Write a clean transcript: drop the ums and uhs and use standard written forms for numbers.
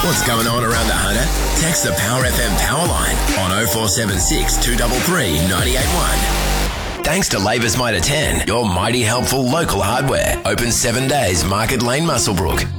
What's going on around the Hunter? Text the Power FM Powerline on 0476 233 981. Thanks to Labour's Mitre 10, your mighty helpful local hardware. Open 7 days, Market Lane, Muswellbrook.